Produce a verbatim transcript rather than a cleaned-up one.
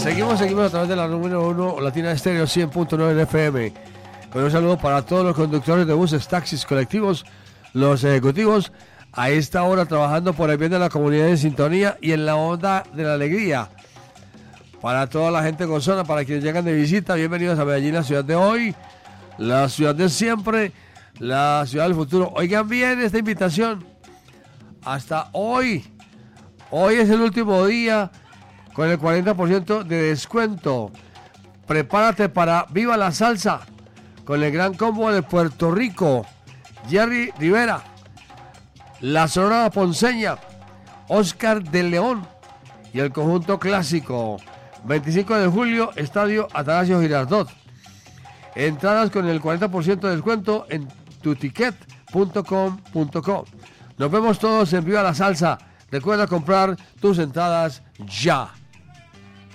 Seguimos, seguimos a través de la número uno Latina Estéreo cien punto nueve F M. Con un saludo para todos los conductores de buses, taxis, colectivos, los ejecutivos, a esta hora trabajando por el bien de la comunidad en sintonía y en la onda de la alegría. Para toda la gente gozona, para quienes llegan de visita, bienvenidos a Medellín, la ciudad de hoy, la ciudad de siempre, la ciudad del futuro. Oigan bien esta invitación. Hasta hoy, hoy es el último día con el cuarenta por ciento de descuento. Prepárate para Viva la Salsa con el gran combo de Puerto Rico, Jerry Rivera, la Sonora Ponceña, Oscar de León y el conjunto clásico. veinticinco de julio, Estadio Atanasio Girardot. Entradas con el cuarenta por ciento de descuento en tuticket punto com punto co. Nos vemos todos en Viva la Salsa. Recuerda comprar tus entradas ya.